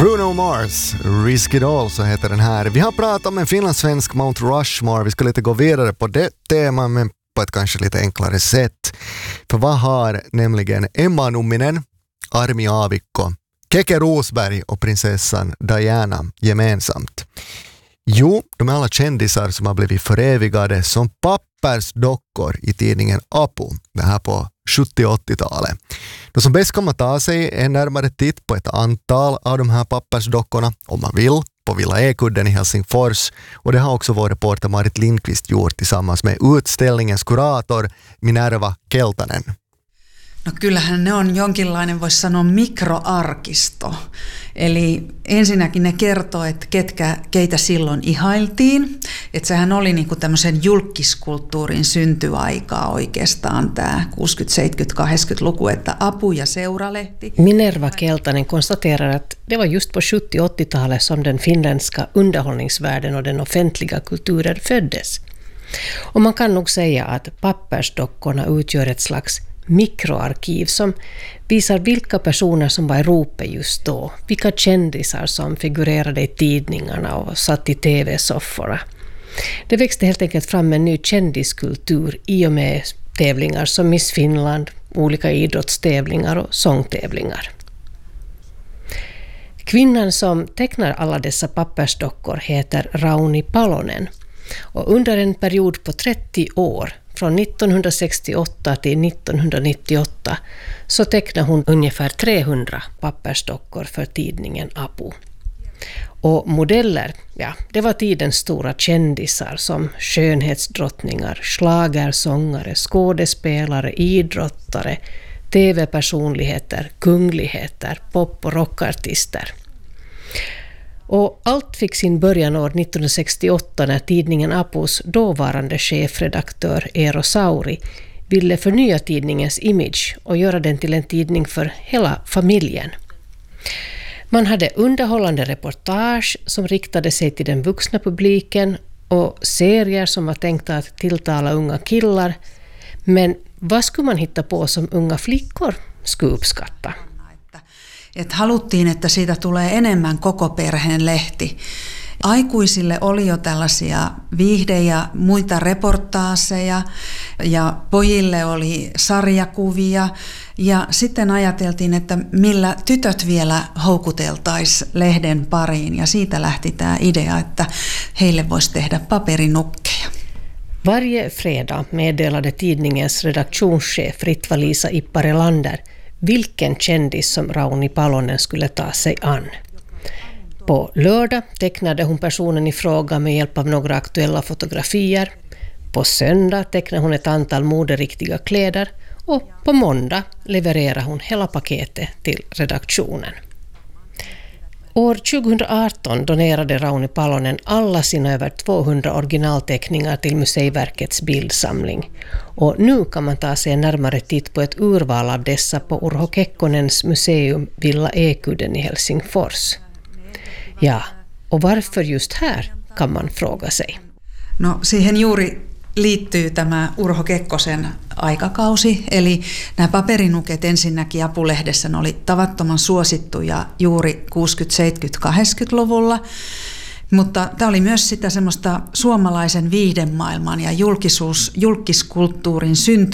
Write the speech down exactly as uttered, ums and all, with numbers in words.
Bruno Mars, Risk It All, så heter den här. Vi har pratat om en finlandssvensk Mount Rushmore. Vi ska lite gå vidare på det temat, men på ett kanske lite enklare sätt. För vad har nämligen Emma Numminen, Armi Aavikko, Keke Rosberg och prinsessan Diana gemensamt? Jo, de är alla kändisar som har blivit förevigade som pappersdockor i tidningen Apu, det här på sjuttio- och åttiotalet. De som bäst kommer ta sig en närmare titt på ett antal av de här pappersdockorna, om man vill, på Villa Ekudden i Helsingfors. Och det har också vår reporter Marit Lindqvist gjort tillsammans med utställningens kurator Minerva Keltanen. No kyllähän ne on jonkinlainen, voisi sanoa, mikroarkisto. Eli ensinnäkin ne kertoo, että ketkä, keitä silloin ihailtiin. Että sehän oli niinku tämmöisen julkiskulttuurin syntyaikaa oikeastaan tämä kuusikymmentä-, seitsemänkymmentä-, kahdeksankymmentäluku, että Apu ja Seuralehti. Minerva Keltanen konstaterar att det var just på sjuttio- och åttiotalet som den finländska underhållningsvärlden och den offentliga kulturen föddes. Och man kan nog säga att pappersdockorna utgör ett slags mikroarkiv som visar vilka personer som var i ropet just då, vilka kändisar som figurerade i tidningarna och satt i tv-sofforna. Det växte helt enkelt fram en ny kändiskultur i och med tävlingar som Miss Finland, olika idrottstävlingar och sångtävlingar. Kvinnan som tecknar alla dessa pappersdockor heter Rauni Palonen, och under en period på trettio år, från nittonhundrasextioåtta till nittonhundranittioåtta, så tecknade hon ungefär trehundra pappersdockor för tidningen Apu. Och modeller, ja, det var tidens stora kändisar som skönhetsdrottningar, schlagersångare, skådespelare, idrottare, tv-personligheter, kungligheter, pop- och rockartister. Och allt fick sin början år nittonhundrasextioåtta när tidningen Apus dåvarande chefredaktör Eero Sauri ville förnya tidningens image och göra den till en tidning för hela familjen. Man hade underhållande reportage som riktade sig till den vuxna publiken och serier som var tänkta att tilltala unga killar. Men vad skulle man hitta på som unga flickor skulle uppskatta? Että haluttiin, että siitä tulee enemmän koko perheen lehti. Aikuisille oli jo tällaisia viihde- ja muita reportaaseja, ja pojille oli sarjakuvia, ja sitten ajateltiin, että millä tytöt vielä houkuteltaisiin lehden pariin, ja siitä lähti tämä idea, että heille voisi tehdä paperinukkeja. Varje fredag meddelade tidningens redaktionschef Ritva-Liisa Ipparelander vilken kändis som Rauni Palonen skulle ta sig an. På lördag tecknade hon personen i fråga med hjälp av några aktuella fotografier. På söndag tecknade hon ett antal moderiktiga kläder och på måndag levererade hon hela paketet till redaktionen. År tjugohundraarton donerade Rauni Palonen alla sina över tvåhundra originalteckningar till Museiverkets bildsamling. Och nu kan man ta sig en närmare titt på ett urval av dessa på Urho Kekkonens museum Villa Ekudden i Helsingfors. Ja, och varför just här kan man fråga sig. No siihen juuri liittyy tämä Urho Kekkosen aikakausi, eli nämä paperinuket ensinnäkin Apulehdessä oli tavattoman suosittuja juuri kuusikymmentä-, seitsemänkymmentä-, kahdeksankymmentäluvulla, mutta tämä oli myös sitä semmoista suomalaisen viihdemaailman ja julkisuus, julkiskulttuurin